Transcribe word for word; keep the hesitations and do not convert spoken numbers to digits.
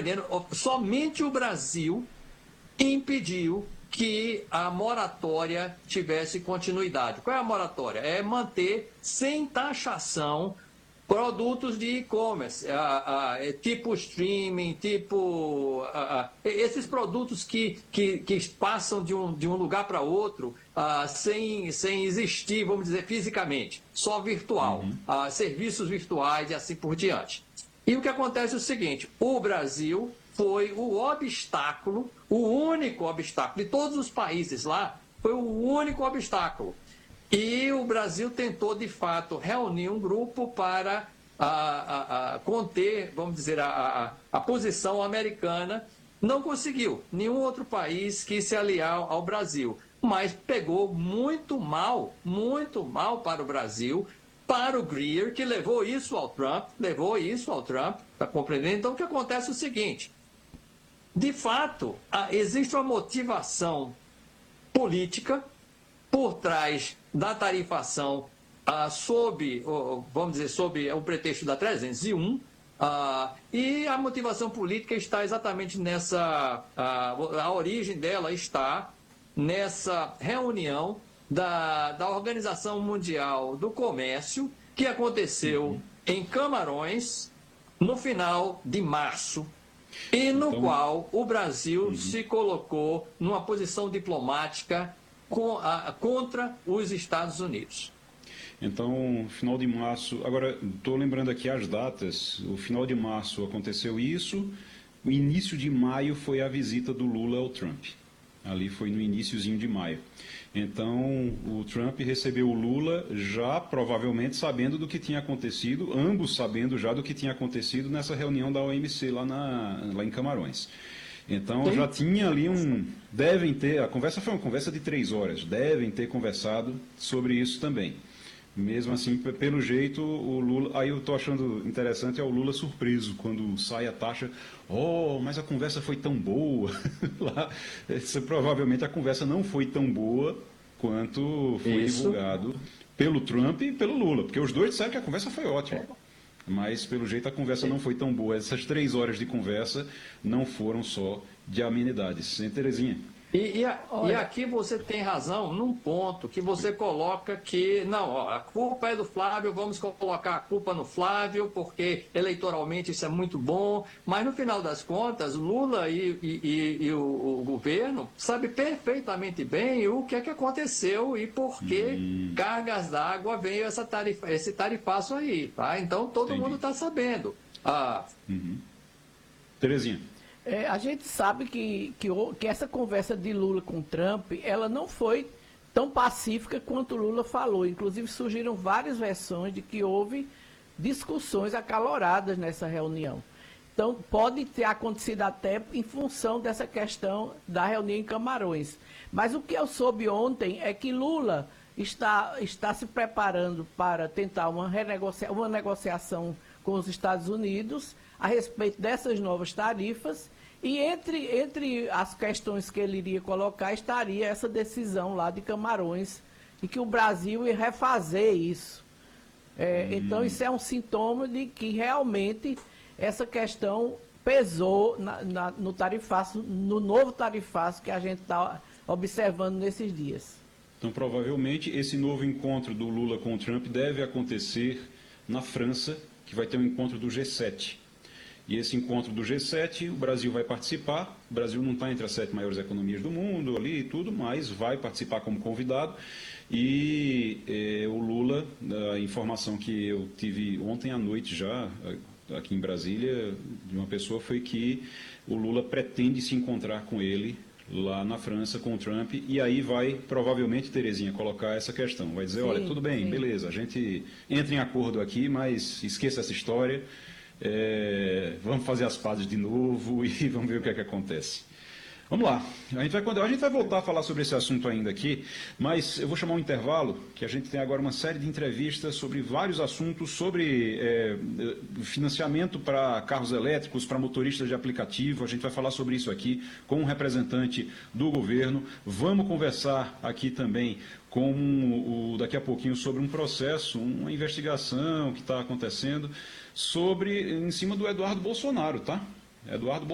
compreendendo? Somente o Brasil impediu que a moratória tivesse continuidade. Qual é a moratória? É manter sem taxação produtos de e-commerce, tipo streaming, tipo a, a, esses produtos que, que, que passam de um, de um lugar para outro a, sem, sem existir, vamos dizer, fisicamente, só virtual, uhum. a, serviços virtuais e assim por diante. E o que acontece é o seguinte, o Brasil foi o obstáculo, o único obstáculo, de todos os países lá, foi o único obstáculo. E o Brasil tentou, de fato, reunir um grupo para a, a, a conter, vamos dizer, a, a, a posição americana. Não conseguiu. Nenhum outro país quis se aliar ao Brasil. Mas pegou muito mal, muito mal para o Brasil, para o Greer, que levou isso ao Trump, levou isso ao Trump, está compreendendo? Então, o que acontece é o seguinte, de fato, existe uma motivação política por trás da tarifação ah, sob, oh, vamos dizer, sob o pretexto da trezentos e um, ah, e a motivação política está exatamente nessa, ah, a origem dela está nessa reunião da, da Organização Mundial do Comércio, que aconteceu uhum. em Camarões, no final de março, e no então, qual o Brasil uhum. se colocou numa posição diplomática com a, contra os Estados Unidos. Então, final de março, agora estou lembrando aqui as datas, o final de março aconteceu isso, o início de maio foi a visita do Lula ao Trump, ali foi no iniciozinho de maio. Então, o Trump recebeu o Lula já provavelmente sabendo do que tinha acontecido, ambos sabendo já do que tinha acontecido nessa reunião da O M C lá, na, lá em Camarões. Então, já tinha ali um... Devem ter... A conversa foi uma conversa de três horas. Devem ter conversado sobre isso também. Mesmo assim, pelo jeito, o Lula... Aí eu estou achando interessante, é o Lula surpreso, quando sai a taxa. Oh, mas a conversa foi tão boa. Lá, essa, provavelmente a conversa não foi tão boa quanto foi isso. divulgado pelo Trump e pelo Lula. Porque os dois disseram que a conversa foi ótima. É. Mas, pelo jeito, a conversa não foi tão boa. Essas três horas de conversa não foram só de amenidades. Hein, Terezinha? E, e, a, e aqui você tem razão num ponto que você coloca que, não, ó, a culpa é do Flávio, vamos colocar a culpa no Flávio, porque eleitoralmente isso é muito bom, mas no final das contas, Lula e, e, e, e o, o governo sabe perfeitamente bem o que é que aconteceu e por que hum. cargas d'água veio essa tarifa, esse tarifaço aí, tá? Então todo Entendi. mundo está sabendo. Ah, uhum. Terezinha. É, a gente sabe que, que, que essa conversa de Lula com Trump, ela não foi tão pacífica quanto o Lula falou. Inclusive surgiram várias versões de que houve discussões acaloradas nessa reunião. Então pode ter acontecido até em função dessa questão da reunião em Camarões. Mas o que eu soube ontem é que Lula está, está se preparando para tentar uma, renegocia, uma negociação com os Estados Unidos a respeito dessas novas tarifas. E entre, entre as questões que ele iria colocar, estaria essa decisão lá de Camarões, e que o Brasil ia refazer isso. É, hum. Então, isso é um sintoma de que realmente essa questão pesou na, na, no tarifaço, no novo tarifaço que a gente está observando nesses dias. Então, provavelmente, esse novo encontro do Lula com o Trump deve acontecer na França, que vai ter um encontro do G sete. E esse encontro do G sete, o Brasil vai participar. O Brasil não está entre as sete maiores economias do mundo ali e tudo, mas vai participar como convidado. E eh, o Lula, a informação que eu tive ontem à noite já, aqui em Brasília, de uma pessoa, foi que o Lula pretende se encontrar com ele lá na França, com o Trump, e aí vai, provavelmente, Terezinha, colocar essa questão. Vai dizer, sim, olha, tudo bem, sim. beleza, a gente entra em acordo aqui, mas esqueça essa história. É, vamos fazer as pazes de novo e vamos ver o que é que acontece. Vamos lá, a gente, vai, a gente vai voltar a falar sobre esse assunto ainda aqui, mas eu vou chamar um intervalo, que a gente tem agora uma série de entrevistas sobre vários assuntos, sobre é, financiamento para carros elétricos, para motoristas de aplicativo. A gente vai falar sobre isso aqui com um representante do governo. Vamos conversar aqui também com o, daqui a pouquinho sobre um processo, uma investigação que está acontecendo sobre, em cima do Eduardo Bolsonaro, tá? Eduardo